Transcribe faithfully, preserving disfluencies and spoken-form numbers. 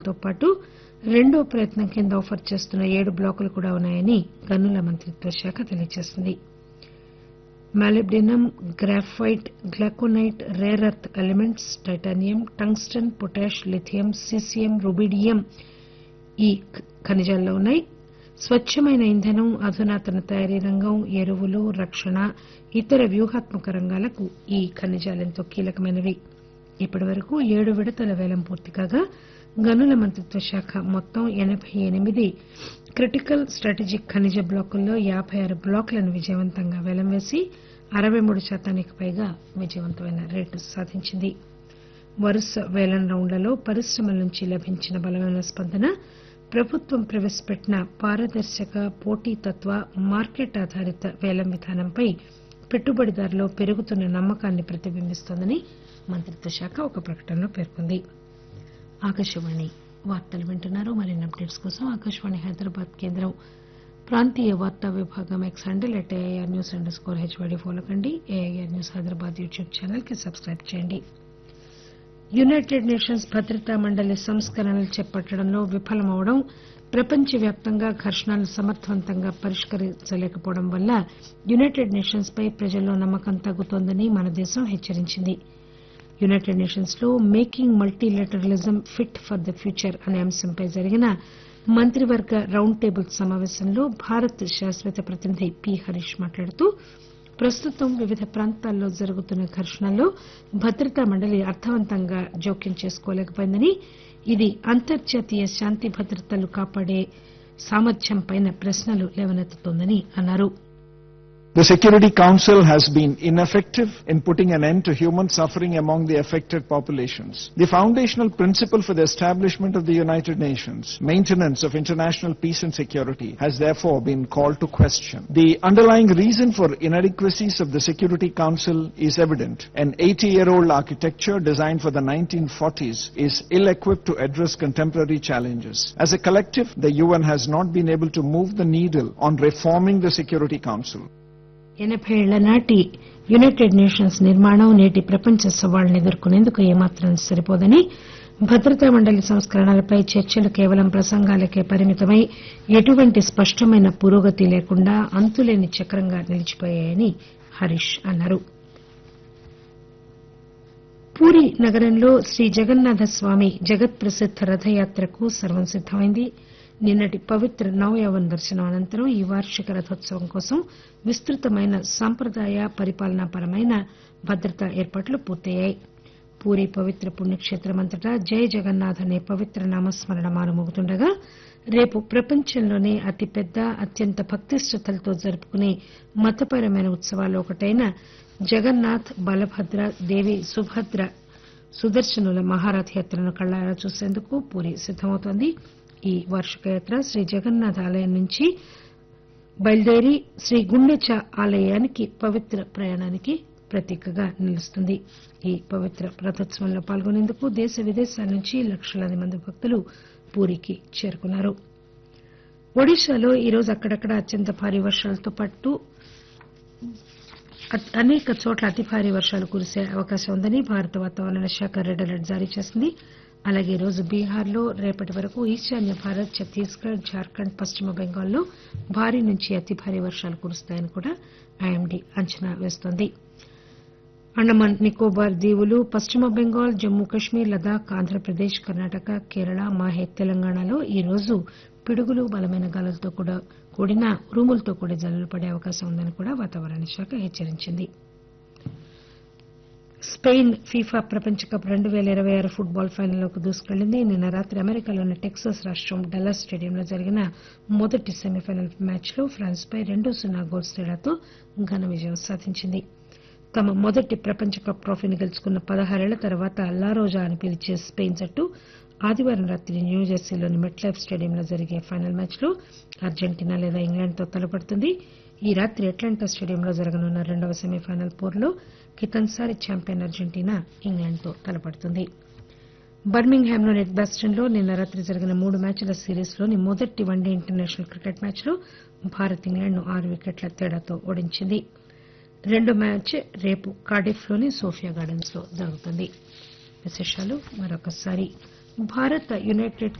తో పాటు రెండో ప్రయత్నం కింద ఆఫర్ చేస్తున్న ఏడు బ్లాకులు కూడా ఉన్నాయని గనుల మంత్రిత్వ శాఖ తెలియజేసింది. Molybdenum, graphite, glauconite, rare earth elements, titanium, tungsten, potash, lithium, caesium, rubidium ఈ ఖనిజాల్లో ఉన్నాయి. స్వచ్చమైన ఇంధనం, అధునాతన తయారీ రంగం, ఎరువులు, రక్షణ, ఇతర వ్యూహాత్మక రంగాలకు ఈ ఖనిజాలెంతో కీలకమైనవి. ఇప్పటివరకు ఏడు విడతల పేలం పూర్తి కాగా గనుల మంత్రిత్వ శాఖ మొత్తం ఎనబై ఎనిమిది క్రిటికల్ స్టాటజిక్ ఖనిజ బ్లాకుల్లో యాబై ఆరు బ్లాకులను విజయవంతంగా పేలం వేసి అరవై మూడు శాతానికి పైగా విజయవంతమైన రేటు సాధించింది. వరుస పేలం రౌండ్లలో పరిశ్రమల నుంచి లభించిన బలమైన స్పందన ప్రభుత్వం ప్రవేశపెట్టిన పారదర్శక, పోటీతత్వ, మార్కెట్ ఆధారిత పేలం విధానంపై పెట్టుబడిదారుల్లో పెరుగుతున్న నమ్మకాన్ని ప్రతిబింబిస్తోందని మంత్రిత్వ శాఖ ఒక ప్రకటనలో పేర్కొంది. ఆకాశవాణి వార్తలు వింటున్నారు. మరిన్ని అప్డేట్స్ కోసం ఆకాశవాణి హైదరాబాద్ కేంద్రం ప్రాంతీయ వార్తా విభాగం X handle at AIR news under score HYD follow కండి. AIR news Hyderabad YouTube channel కి సబ్స్క్రైబ్ చేయండి. యునైటెడ్ నేషన్స్ భద్రతా మండలి సంస్కరణలు చేపట్టడంలో విఫలమవడం, ప్రపంచవ్యాప్తంగా ఘర్షణలు సమర్థవంతంగా పరిష్కరించలేకపోవడం వల్ల యునైటెడ్ నేషన్స్ పై ప్రజల్లో నమ్మకం తగ్గుతోందని మన దేశం హెచ్చరించింది. యునైటెడ్ నేషన్స్ లో making multilateralism fit for the future అనే అంశంపై జరిగిన మంత్రివర్గ రౌండ్ టేబుల్ సమాపేశంలో భారత్ శాశ్వత ప్రతినిధి పి హరీష్ మాట్లాడుతూ ప్రస్తుతం వివిధ ప్రాంతాల్లో జరుగుతున్న ఘర్షణల్లో భద్రతా మండలి అర్థవంతంగా జోక్యం చేసుకోలేకపోయిందని, ఇది అంతర్జాతీయ శాంతి భద్రతలు కాపాడే సామర్థ్యంపై ప్రశ్నలు లేవనెత్తుతోందని అన్నారు. The Security Council has been ineffective in putting an end to human suffering among the affected populations. The foundational principle for the establishment of the United Nations, maintenance of international peace and security, has therefore been called to question. The underlying reason for inadequacies of the Security Council is evident. An eighty-year-old architecture designed for the nineteen forties is ill-equipped to address contemporary challenges. As a collective, the U N has not been able to move the needle on reforming the Security Council. ఎనబై ఏళ్ల నాటి United nations నిర్మాణం నేటి ప్రపంచ సవాళ్లను ఎదుర్కొనేందుకు ఏమాత్రం సరిపోదని, భద్రతా మండలి సంస్కరణలపై చర్చలు కేవలం ప్రసంగాలకే పరిమితమై ఎటువంటి స్పష్టమైన పురోగతి లేకుండా అంతులేని చక్రంగా నిలిచిపోయాయని హరీష్ అన్నారు. పూరీ నగరంలో శ్రీ జగన్నాథ స్వామి జగత్ ప్రసిద్ద రథయాత్రకు సర్వం సిద్దమైంది. నిన్నటి పవిత్ర నవయవన్ దర్శనం అనంతరం ఈ వార్షిక రథోత్సవం కోసం విస్తృతమైన సాంప్రదాయ, పరిపాలనాపరమైన భద్రతా ఏర్పాట్లు పూర్తయ్యాయి. పూరీ పవిత్ర పుణ్యక్షేత్రమంతటా జయ జగన్నాథ్ అనే పవిత్ర నామస్మరణ మారుమోగుతుండగా రేపు ప్రపంచంలోనే అతిపెద్ద, అత్యంత భక్తిశ్రద్దలతో జరుపుకునే మతపరమైన ఉత్సవాల్లో ఒకటైన జగన్నాథ్, బలభద్ర, దేవి సుభద్ర, సుదర్శనుల మహారథయాత్రను కళ్లారా చూసేందుకు పూరీ సిద్దమవుతోంది. ఈ వార్షిక యాత్ర శ్రీ జగన్నాథ్ ఆలయం నుంచి బయలుదేరి శ్రీ గుండెచ ఆలయానికి పవిత్ర ప్రయాణానికి ప్రతీకగా నిలుస్తుంది. ఈ పవిత్ర రథోత్సవంలో పాల్గొనేందుకు దేశ విదేశాల నుంచి లక్షలాది మంది భక్తులు పూరీకి చేరుకున్నారు. ఒడిశాలో ఈరోజు అక్కడక్కడ అత్యంత భారీ వర్షాలతో పాటు అనేక చోట్ల అతి భారీ వర్షాలు కురిసే అవకాశం ఉందని భారత వాతావరణ శాఖ రెడ్ అలర్ట్ జారీ చేసింది. అలాగే ఈరోజు బీహార్లో, రేపటి వరకు ఈశాన్య భారత్, ఛత్తీస్గఢ్, జార్ఖండ్, పశ్చిమ బెంగాల్లో భారీ నుంచి అతి భారీ వర్షాలు కురుస్తాయని కూడా ఐఎండీ అంచనా వేస్తోంది. అండమాన్ నికోబార్ దీవులు, పశ్చిమ బెంగాల్, జమ్మూ కశ్మీర్, లదాఖ్, ఆంధ్రప్రదేశ్, కర్ణాటక, కేరళ, మాహే, తెలంగాణలో ఈరోజు పిడుగులు, బలమైన గాలులతో కూడిన ఉరుములతో కూడి జల్లులు పడే అవకాశం ఉందని కూడా వాతావరణ శాఖ హెచ్చరించింది. స్పెయిన్ ఫీఫా ప్రపంచ కప్ రెండు పేల ఇరవై ఆరు ఫుట్బాల్ ఫైనల్లోకి దూసుకెళ్లింది. నిన్న రాత్రి అమెరికాలోని టెక్సాస్ రాష్టం డల్లాస్ స్టేడియంలో జరిగిన మొదటి సెమీఫైనల్ మ్యాచ్లో ఫ్రాన్స్ పై రెండు సున్నా గోల్స్ తేడాతో ఘన విజయం సాధించింది. తమ మొదటి ప్రపంచ కప్ ట్రోఫీని గెలుచుకున్న పదహారేళ్ల తర్వాత లారోజా అని పిలిచే స్పెయిన్ జట్టు ఆదివారం రాత్రి న్యూజెర్సీలోని మెట్లైఫ్ స్టేడియంలో జరిగే ఫైనల్ మ్యాచ్లో అర్జెంటీనా లేదా ఇంగ్లాండ్తో తలపడుతుంది. ఈ రాత్రి అట్లాంటా స్టేడియంలో జరగనున్న రెండవ సెమీఫైనల్ పోరులో కితన్సారి ఛాంపియన్ అర్జెంటీనా ఇంగ్లాండ్తో తలపడుతుంది. బర్మింగ్హామ్లోని ఎడ్బాస్టన్లో నిన్న రాత్రి జరిగిన మూడు మ్యాచ్ల సిరీస్లోని మొదటి వన్డే ఇంటర్నేషనల్ క్రికెట్ మ్యాచ్లో భారత్ ఇంగ్లాండ్ను ఆరు వికెట్ల తేడాతో ఓడించింది. రెండో మ్యాచ్ రేపు కార్డిఫ్లోని సోఫియా గార్డెన్స్లో జరుగుతుంది. విశేషాలు మరొకసారి భారత్ యునైటెడ్